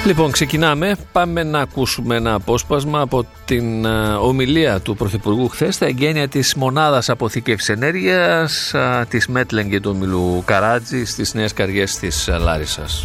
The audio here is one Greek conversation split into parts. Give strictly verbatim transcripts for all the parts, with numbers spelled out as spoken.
Λοιπόν, ξεκινάμε. Πάμε να ακούσουμε ένα απόσπασμα από την uh, ομιλία του Πρωθυπουργού χθες στα εγγένεια της μονάδας αποθήκευσης ενέργειας uh, της Μέτλεν και του ομίλου Καράτζη στις Νέες Καριές της uh, Λάρισσας.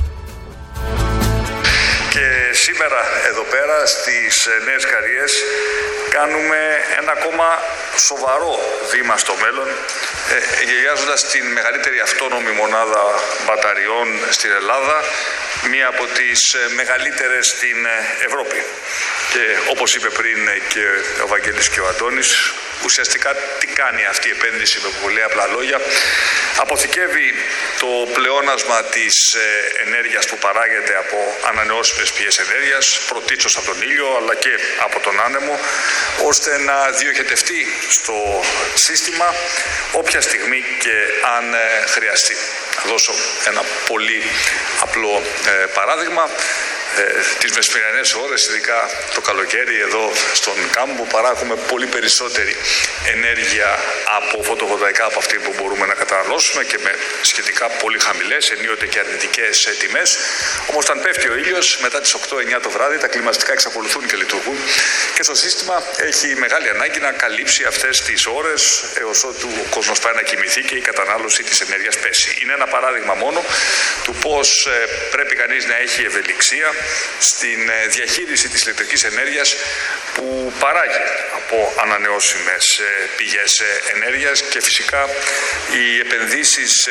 Και σήμερα εδώ πέρα στις Νέες Καριές κάνουμε ένα ακόμα σοβαρό βήμα στο μέλλον, ε, γελιάζοντας την μεγαλύτερη αυτόνομη μονάδα μπαταριών στην Ελλάδα, μία από τις μεγαλύτερες στην Ευρώπη. Και όπως είπε πριν και ο Βαγγέλης και ο Αντώνης, ουσιαστικά τι κάνει αυτή η επένδυση με πολύ απλά λόγια? Αποθηκεύει το πλεόνασμα της ενέργειας που παράγεται από ανανεώσιμες πηγές ενέργειας, πρωτίστως από τον ήλιο αλλά και από τον άνεμο, ώστε να διοχετευτεί στο σύστημα όποια στιγμή και αν χρειαστεί. Θα δώσω ένα πολύ απλό ε, παράδειγμα. Ε, τις μεσημερινές ώρες, ειδικά το καλοκαίρι εδώ στον κάμπο, παράγουμε πολύ περισσότερη ενέργεια από φωτοβολταϊκά από αυτή που μπορούμε να καταναλώσουμε και με σχετικά πολύ χαμηλές, ενίοτε και αρνητικές τιμές. Όμως όταν πέφτει ο ήλιος μετά τις οκτώ εννιά το βράδυ, τα κλιματιστικά εξακολουθούν και λειτουργούν και το σύστημα έχει μεγάλη ανάγκη να καλύψει αυτές τις ώρες έως ότου ο κόσμος πάει να κοιμηθεί και η κατανάλωση της ενέργειας πέσει. Είναι ένα παράδειγμα μόνο του πώς ε, πρέπει κανείς να έχει ευελιξία στην διαχείριση της ηλεκτρικής ενέργειας που παράγει από ανανεώσιμες πηγές ενέργειας, και φυσικά οι επενδύσεις σε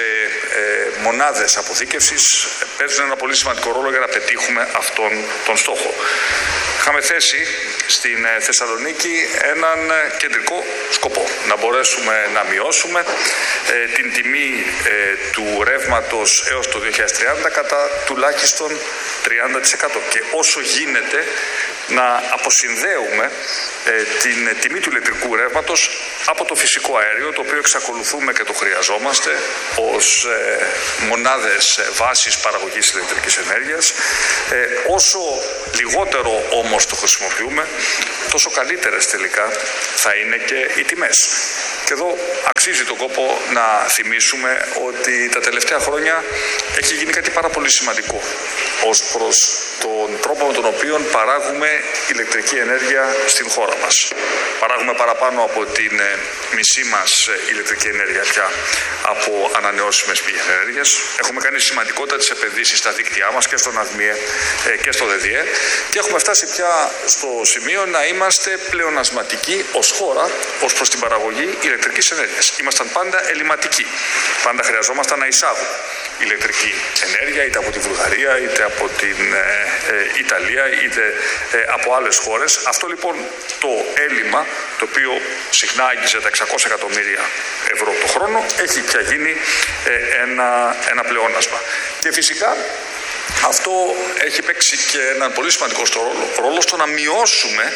μονάδες αποθήκευσης παίζουν ένα πολύ σημαντικό ρόλο για να πετύχουμε αυτόν τον στόχο. Είχαμε θέσει στην Θεσσαλονίκη έναν κεντρικό σκοπό, να μπορέσουμε να μειώσουμε ε, την τιμή ε, του ρεύματος έως το δύο χιλιάδες τριάντα κατά τουλάχιστον τριάντα τοις εκατό και όσο γίνεται να αποσυνδέουμε ε, την τιμή του ηλεκτρικού ρεύματος από το φυσικό αέριο, το οποίο εξακολουθούμε και το χρειαζόμαστε ως ε, μονάδες βάσης παραγωγής ηλεκτρικής ενέργειας. Ε, όσο λιγότερο όμως το χρησιμοποιούμε, τόσο καλύτερες τελικά θα είναι και οι τιμές. Και εδώ αξίζει τον κόπο να θυμίσουμε ότι τα τελευταία χρόνια έχει γίνει κάτι πάρα πολύ σημαντικό ως προς τον τρόπο με τον οποίο παράγουμε ηλεκτρική ενέργεια στην χώρα μας. Παράγουμε παραπάνω από την μισή μας ηλεκτρική ενέργεια πια από ανανεώσιμες πηγές ενέργειας. Έχουμε κάνει σημαντικότατες επενδύσεις στα δίκτυά μας και στον ΑΔΜΙΕ και στο ΔΕΔΙΕ και έχουμε φτάσει πια στο σημείο να είμαστε πλεονασματικοί ως χώρα ως προς την παραγωγή ηλεκτρικής ενέργειας. Ήμασταν πάντα ελλειμματικοί. Πάντα χρειαζόμασταν να εισάγουμε ηλεκτρική ενέργεια είτε από τη Βουλγαρία, είτε από την ε, ε, Ιταλία, είτε ε, από άλλες χώρες. Αυτό λοιπόν το έλλειμμα, το οποίο συχνά άγγιζε τα εξακόσια εκατομμύρια ευρώ το χρόνο, έχει πια γίνει ε, ένα, ένα πλεόνασμα. Και φυσικά αυτό έχει παίξει και έναν πολύ σημαντικό ρόλο, ρόλο στο να μειώσουμε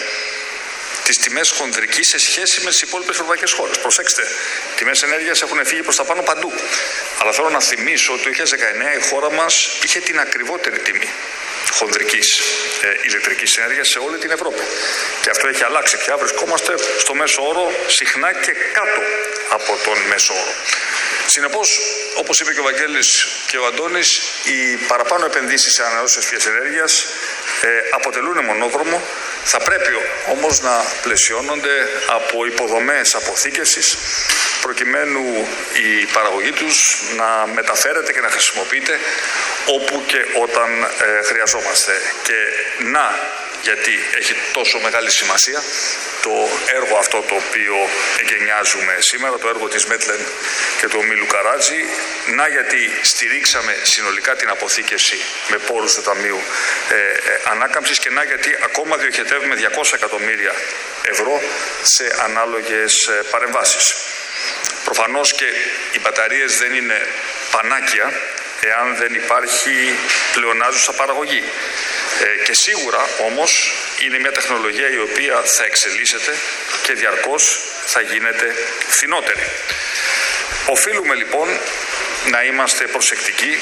τις τιμές χονδρικής σε σχέση με τις υπόλοιπες ευρωπαϊκές χώρες. Προσέξτε, οι τιμές ενέργειας έχουν φύγει προς τα πάνω παντού. Αλλά θέλω να θυμίσω ότι το δύο χιλιάδες δεκαεννιά η χώρα μας είχε την ακριβότερη τιμή χονδρικής ε, ηλεκτρικής ενέργειας σε όλη την Ευρώπη. Και αυτό έχει αλλάξει πια. Βρισκόμαστε στο μέσο όρο, συχνά και κάτω από τον μέσο όρο. Συνεπώς, όπως είπε και ο Βαγγέλης και ο Αντώνης, οι παραπάνω επενδύσεις σε ανανεώσιμες πηγές ενέργειας ε, αποτελούν μονόδρομο. Θα πρέπει όμως να πλαισιώνονται από υποδομές αποθήκευσης, προκειμένου η παραγωγή τους να μεταφέρεται και να χρησιμοποιείται όπου και όταν ε, χρειαζόμαστε. Και να, γιατί έχει τόσο μεγάλη σημασία το έργο αυτό το οποίο εγκαινιάζουμε σήμερα, το έργο της Μέτλεν και του ομίλου Καράτζη, να γιατί στηρίξαμε συνολικά την αποθήκευση με πόρους του Ταμείου ε, ε, Ανάκαμψης, και να γιατί ακόμα διοχετεύουμε διακόσια εκατομμύρια ευρώ σε ανάλογες ε, παρεμβάσεις. Προφανώς και οι μπαταρίες δεν είναι πανάκια εάν δεν υπάρχει πλεονάζουσα παραγωγή. Ε, και σίγουρα όμως είναι μια τεχνολογία η οποία θα εξελίσσεται και διαρκώς θα γίνεται φθηνότερη. Οφείλουμε λοιπόν να είμαστε προσεκτικοί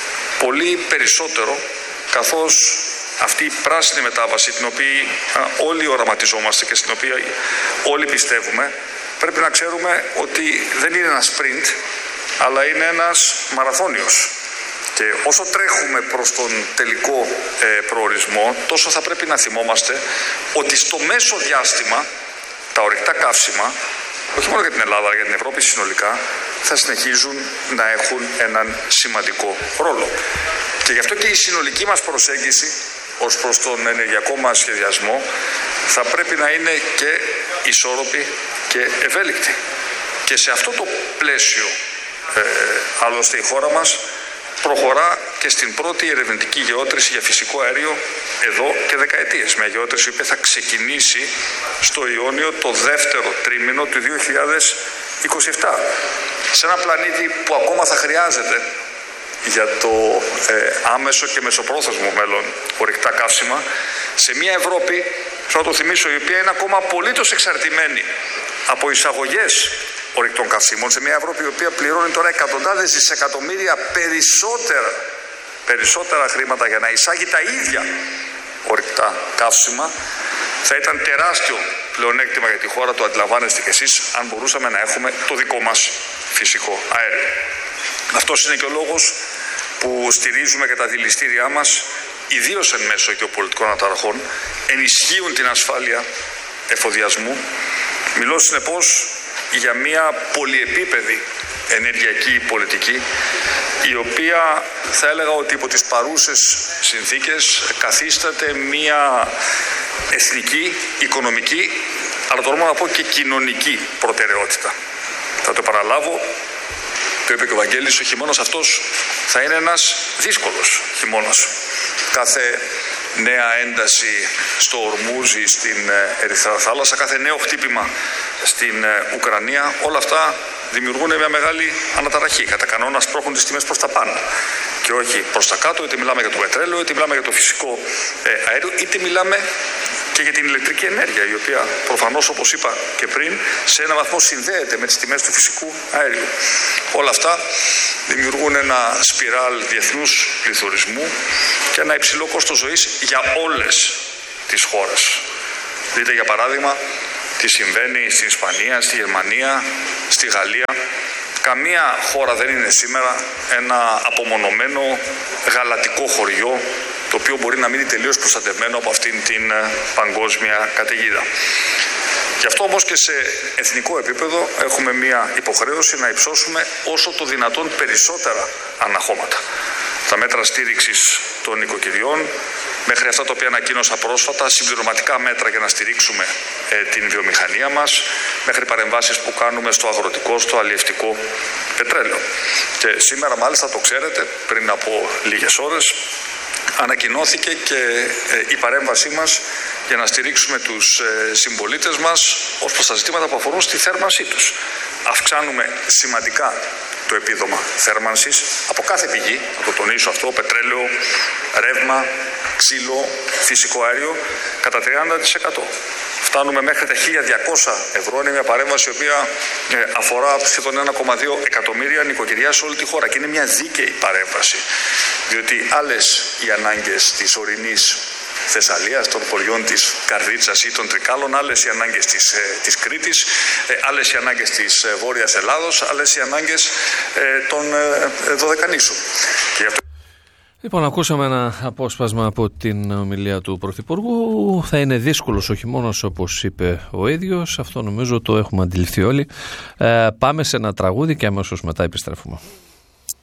πολύ περισσότερο, καθώς αυτή η πράσινη μετάβαση, την οποία όλοι οραματιζόμαστε και στην οποία όλοι πιστεύουμε, πρέπει να ξέρουμε ότι δεν είναι ένα sprint, αλλά είναι ένας μαραθώνιος. Και όσο τρέχουμε προς τον τελικό ε, προορισμό, τόσο θα πρέπει να θυμόμαστε ότι στο μέσο διάστημα τα ορυκτά καύσιμα, όχι μόνο για την Ελλάδα, αλλά για την Ευρώπη συνολικά, θα συνεχίζουν να έχουν έναν σημαντικό ρόλο. Και γι' αυτό και η συνολική μας προσέγγιση ως προς τον ενεργειακό μας σχεδιασμό θα πρέπει να είναι και ισόρροπη και ευέλικτη. Και σε αυτό το πλαίσιο, ε, άλλωστε η χώρα μας προχωρά και στην πρώτη ερευνητική γεώτρηση για φυσικό αέριο εδώ και δεκαετίες. Μια γεώτρηση που θα ξεκινήσει στο Ιόνιο το δεύτερο τρίμηνο του δύο χιλιάδες είκοσι επτά. Σε ένα πλανήτη που ακόμα θα χρειάζεται για το ε, άμεσο και μεσοπρόθεσμο μέλλον ορυκτά καύσιμα, σε μια Ευρώπη, θα το θυμίσω, η οποία είναι ακόμα απολύτως εξαρτημένη από εισαγωγές ορυκτών καυσίμων, σε μια Ευρώπη η οποία πληρώνει τώρα εκατοντάδες δισεκατομμύρια περισσότερα, περισσότερα χρήματα για να εισάγει τα ίδια ορυκτά καύσιμα, θα ήταν τεράστιο πλεονέκτημα για τη χώρα, το αντιλαμβάνεστε κι εσείς, αν μπορούσαμε να έχουμε το δικό μας φυσικό αέριο. Αυτός είναι και ο λόγος που στηρίζουμε και τα δηληστήριά μας, ιδίως εν μέσω γεωπολιτικών αναταραχών, ενισχύουν την ασφάλεια εφοδιασμού. Μιλώ συνεπώς για μια πολυεπίπεδη ενεργειακή πολιτική, η οποία θα έλεγα ότι υπό τις παρούσες συνθήκες καθίσταται μια εθνική, οικονομική, αλλά το να πω και κοινωνική προτεραιότητα. Θα το παραλάβω, το είπε και ο Βαγγέλης, ο χειμώνας αυτός θα είναι ένας δύσκολος χειμώνας. Κάθε νέα ένταση στο Ορμούζι, στην Ερυθρά Θάλασσα, κάθε νέο χτύπημα στην Ουκρανία, όλα αυτά δημιουργούν μια μεγάλη αναταραχή. Κατά κανόνα σπρώχνουν τις τιμές προς τα πάνω και όχι προς τα κάτω, είτε μιλάμε για το πετρέλαιο, είτε μιλάμε για το φυσικό αέριο, είτε μιλάμε και για την ηλεκτρική ενέργεια, η οποία προφανώς, όπως είπα και πριν, σε ένα βαθμό συνδέεται με τις τιμές του φυσικού αέριου. Όλα αυτά δημιουργούν ένα σπιράλ διεθνούς πληθωρισμού και ένα υψηλό κόστος ζωής για όλες τις χώρες. Δείτε για παράδειγμα τι συμβαίνει στην Ισπανία, στη Γερμανία, στη Γαλλία. Καμία χώρα δεν είναι σήμερα ένα απομονωμένο γαλατικό χωριό, το οποίο μπορεί να μείνει τελείως προστατευμένο από αυτήν την παγκόσμια καταιγίδα. Γι' αυτό όμως και σε εθνικό επίπεδο έχουμε μία υποχρέωση να υψώσουμε όσο το δυνατόν περισσότερα αναχώματα. Τα μέτρα στήριξης των νοικοκυριών, μέχρι αυτά τα οποία ανακοίνωσα πρόσφατα, συμπληρωματικά μέτρα για να στηρίξουμε ε, την βιομηχανία μας, μέχρι παρεμβάσεις που κάνουμε στο αγροτικό, στο αλλιευτικό πετρέλαιο. Και σήμερα, μάλιστα, το ξέρετε, πριν από λίγες ώρες, ανακοινώθηκε και ε, η παρέμβασή μας για να στηρίξουμε τους ε, συμπολίτες μας ως προς τα ζητήματα που αφορούν στη θέρμανσή τους. Αυξάνουμε σημαντικά το επίδομα θέρμανσης από κάθε πηγή, να το τονίσω αυτό, πετρέλαιο, ρεύμα, ξύλο, φυσικό αέριο, κατά τριάντα τοις εκατό. Φτάνουμε μέχρι τα χίλια διακόσια ευρώ, είναι μια παρέμβαση η οποία αφορά σχεδόν ένα κόμμα δύο εκατομμύρια νοικοκυριά σε όλη τη χώρα και είναι μια δίκαιη παρέμβαση, διότι άλλες οι ανάγκες της ορεινής Θεσσαλίας, των χωριών της Καρδίτσας ή των Τρικάλων, άλλες οι ανάγκες της, ε, της Κρήτης, ε, άλλες οι ανάγκες της ε, Βόρειας Ελλάδος, άλλες οι ανάγκες ε, των ε, Δωδεκανήσου. Και αυτό... Λοιπόν, ακούσαμε ένα απόσπασμα από την ομιλία του Πρωθυπουργού. Θα είναι δύσκολος ο χειμώνας, όπως είπε ο ίδιος. Αυτό νομίζω το έχουμε αντιληφθεί όλοι. Ε, πάμε σε ένα τραγούδι και αμέσως μετά επιστρέφουμε.